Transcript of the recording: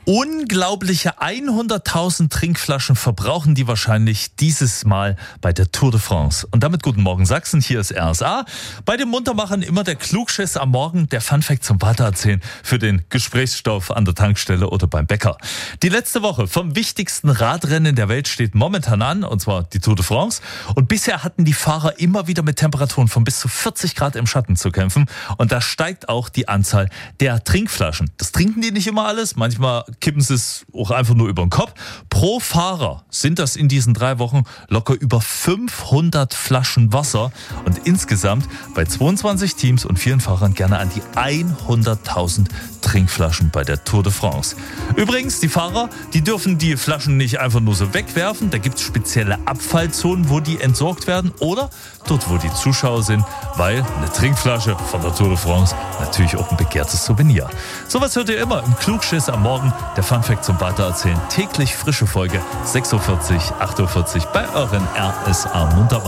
Unglaubliche 100.000 Trinkflaschen verbrauchen die wahrscheinlich dieses Mal bei der Tour de France. Und damit guten Morgen Sachsen, hier ist RSA. Bei den Muntermachern immer der Klugschiss am Morgen, der Funfact zum Weitererzählen für den Gesprächsstoff an der Tankstelle oder beim Bäcker. Die letzte Woche vom wichtigsten Radrennen der Welt steht momentan an, und zwar die Tour de France. Und bisher hatten die Fahrer immer wieder mit Temperaturen von bis zu 40 Grad im Schatten zu kämpfen. Und da steigt auch die Anzahl der Trinkflaschen. Das trinken die nicht immer alles, manchmal kippen sie es auch einfach nur über den Kopf. Pro Fahrer sind das in diesen 3 Wochen locker über 500 Flaschen Wasser und insgesamt bei 22 Teams und 4 Fahrern gerne an die 100.000 Trinkflaschen bei der Tour de France. Übrigens, die Fahrer, die dürfen die Flaschen nicht einfach nur so wegwerfen. Da gibt es spezielle Abfallzonen, wo die entsorgt werden oder dort, wo die Zuschauer sind, weil eine Trinkflasche von der Tour de France natürlich auch ein begehrtes Souvenir. Sowas hört ihr immer im Klugschiss am Morgen. Der Funfact zum Weitererzählen. Täglich frische Folge 6.40 Uhr, 8.40 Uhr bei euren RSA Muntermachern.